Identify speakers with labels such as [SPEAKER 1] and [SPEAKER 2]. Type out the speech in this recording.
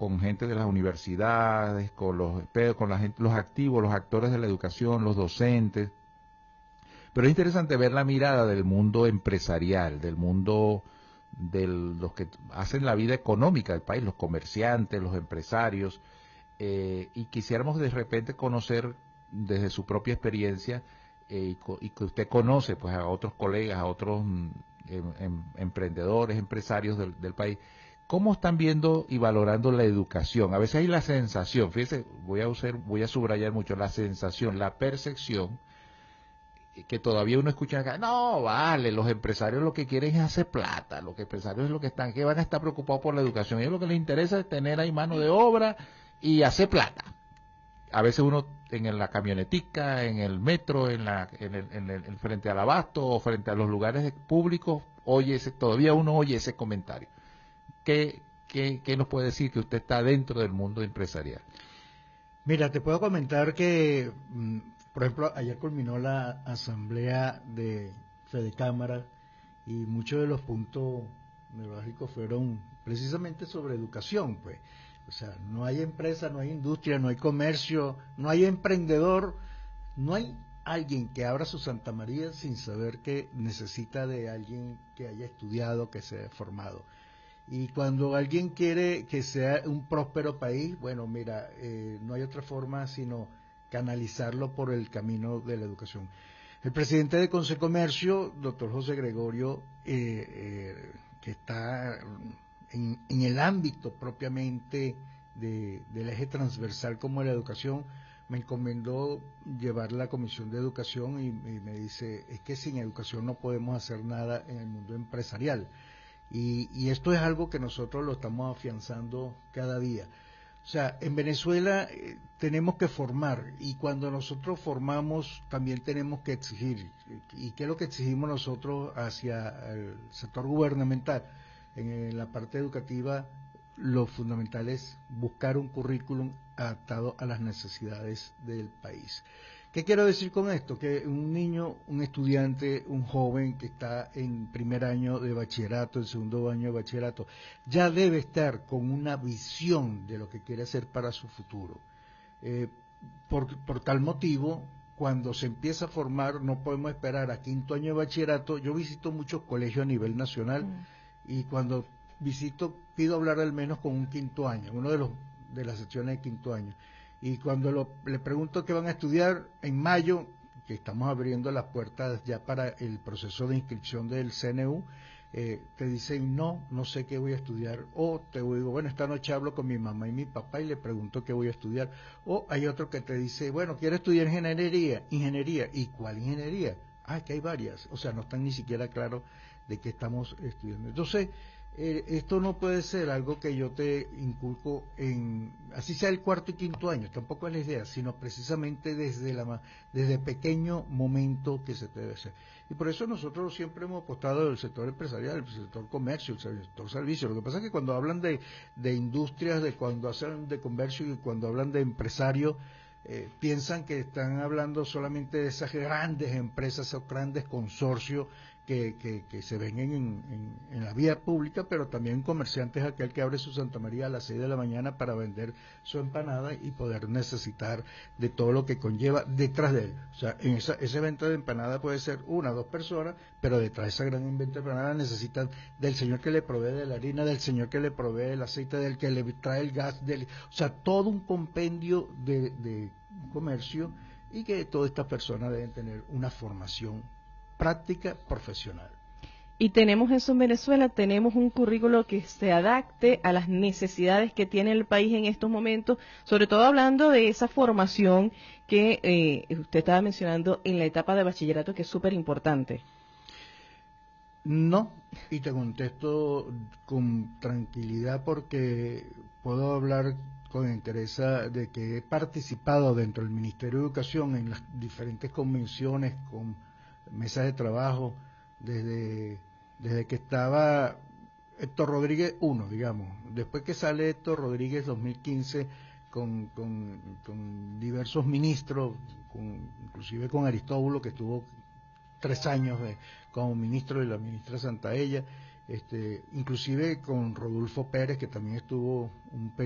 [SPEAKER 1] con gente de las universidades, con la gente, los activos, los actores de la educación, los docentes. Pero es interesante ver la mirada del mundo empresarial, del mundo de los que hacen la vida económica del país, los comerciantes, los empresarios, y quisiéramos de repente conocer desde su propia experiencia, y que usted conoce pues a otros colegas, a otros emprendedores, empresarios del país, ¿cómo están viendo y valorando la educación? A veces hay la sensación, fíjese, voy a subrayar mucho la sensación, la percepción, que todavía uno escucha acá, no, vale, los empresarios lo que quieren es hacer plata, los empresarios es lo que van a estar preocupados por la educación, a ellos lo que les interesa es tener ahí mano de obra y hacer plata. A veces uno en la camionetica, en el metro, en frente al abasto o frente a los lugares públicos, todavía uno oye ese comentario. ¿Qué nos puede decir que usted está dentro del mundo empresarial?
[SPEAKER 2] Mira, te puedo comentar que, por ejemplo, ayer culminó la asamblea de Fedecámara y muchos de los puntos neurálgicos fueron precisamente sobre educación, pues. O sea, no hay empresa, no hay industria, no hay comercio, no hay emprendedor, no hay alguien que abra su Santa María sin saber que necesita de alguien que haya estudiado, que se haya formado. Y cuando alguien quiere que sea un próspero país, bueno, mira, no hay otra forma sino canalizarlo por el camino de la educación. El presidente de Consecomercio, doctor José Gregorio, que está en el ámbito propiamente del eje transversal como la educación, me encomendó llevar la Comisión de Educación y me dice, es que sin educación no podemos hacer nada en el mundo empresarial. Y esto es algo que nosotros lo estamos afianzando cada día. O sea, en Venezuela tenemos que formar, y cuando nosotros formamos también tenemos que exigir. ¿Y qué es lo que exigimos nosotros hacia el sector gubernamental? En la parte educativa, lo fundamental es buscar un currículum adaptado a las necesidades del país. ¿Qué quiero decir con esto? Que un niño, un estudiante, un joven que está en primer año de bachillerato, en segundo año de bachillerato, ya debe estar con una visión de lo que quiere hacer para su futuro. Por tal motivo, cuando se empieza a formar, no podemos esperar a quinto año de bachillerato. Yo visito muchos colegios a nivel nacional y cuando visito pido hablar al menos con un quinto año, uno de las secciones de quinto año. Y cuando le pregunto qué van a estudiar en mayo, que estamos abriendo las puertas ya para el proceso de inscripción del CNU, te dicen, no sé qué voy a estudiar. O te digo, bueno, esta noche hablo con mi mamá y mi papá y le pregunto qué voy a estudiar. O hay otro que te dice, bueno, quiero estudiar ingeniería. ¿Y cuál ingeniería? Que hay varias. O sea, no están ni siquiera claros de qué estamos estudiando. Entonces, esto no puede ser algo que yo te inculco así sea el cuarto y quinto año, tampoco es la idea, sino precisamente desde pequeño momento que se debe hacer. Y por eso nosotros siempre hemos apostado del sector empresarial, el sector comercio, el sector servicio. Lo que pasa es que cuando hablan de industrias, cuando hablan de comercio y cuando hablan de empresarios, piensan que están hablando solamente de esas grandes empresas, esos grandes consorcios que se ven en la vía pública, pero también comerciantes, aquel que abre su Santa María a las 6 de la mañana para vender su empanada y poder necesitar de todo lo que conlleva detrás de él. O sea, en ese venta de empanada puede ser una o dos personas, pero detrás de esa gran venta de empanada necesitan del señor que le provee de la harina, del señor que le provee el aceite, del que le trae el gas, o sea, todo un compendio de comercio, y que todas estas personas deben tener una formación práctica profesional.
[SPEAKER 3] Y tenemos eso en Venezuela, tenemos un currículo que se adapte a las necesidades que tiene el país en estos momentos, sobre todo hablando de esa formación que usted estaba mencionando en la etapa de bachillerato, que es súper importante.
[SPEAKER 2] No, y te contesto con tranquilidad porque puedo hablar con interés de que he participado dentro del Ministerio de Educación en las diferentes convenciones, con mesas de trabajo, desde que estaba Héctor Rodríguez 1, digamos. Después que sale Héctor Rodríguez 2015 con diversos ministros, inclusive con Aristóbulo, que estuvo 3 años como ministro, de la ministra Santaella, inclusive con Rodolfo Pérez, que también estuvo un